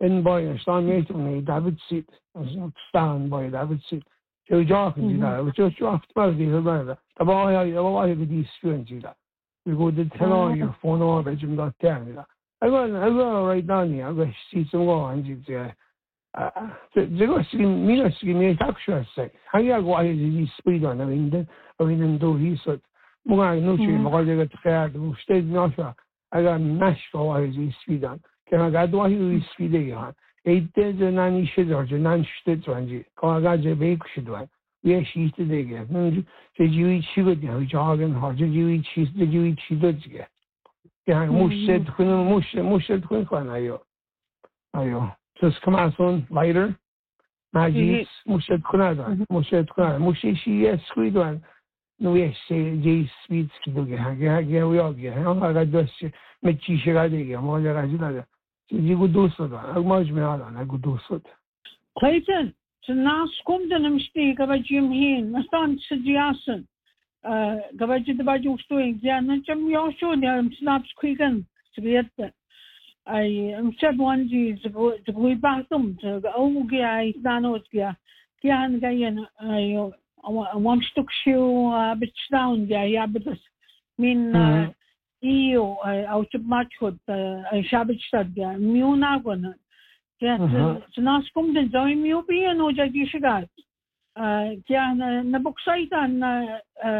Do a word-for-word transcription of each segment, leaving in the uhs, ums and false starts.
in boy stan mate me David sit stan boy David sit so joking da it was just off about the brother the boy I I the these students da we go to tell on your phone or but you got tell me da I go I go right down here I go see some more and you say the go see me no see me actually say how you go I the speed on I mean the I mean do he so mo ga no chi mo ga ga tkhaya do stage no sha I got mash for I the speed on can I got do he speed ya ایده زنانی شده زنان شده توانجی کاغذ بیک شده یه چیز دیگه من چجوری چی بود یا جاگن ها چجوری چیز چجوری چی دیگه یعنی مشت کنم مشت مشت کنم کنه ایو ایو just come on son later ماجی مشت کنه دان مشت کنه مشتیشی اسکوی دان نویش جی سپید دیگه هنگه هنگه ویاگه هم اگر دست مچیشه دیگه مال راجی داره You do so that. I much me on. I go do so. Clayton, so now come to them stick about Jim Heen. My son suggestion. Uh, about the budget doing. Yeah, and Jim, you're sure there. I'm snaps quicken to get that. I am said one day to go to go back them to go. Oh, yeah, I know it's yeah. Yeah, and again, I one stuck shoe a bit down. Yeah, yeah, but I mean. Io automatic ai shabitstad ga miuna gona ja nas komt de zo mi op hier no ja die shigat ja na boksaita na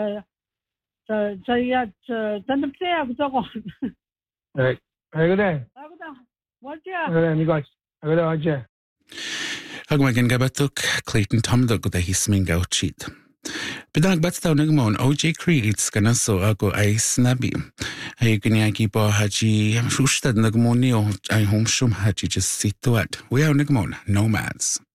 ja dan de play of zo right agora agora what ja agora ni guys agora aja agora gen gabatuk Clayton Tom da goda hismin gauchit Bidag batstaw nagmon O J Creeds kana so ako ay snabi. Ay kanyaki po haji shustad nagmoni o ay homshum haji just situat. We are nagmon nomads.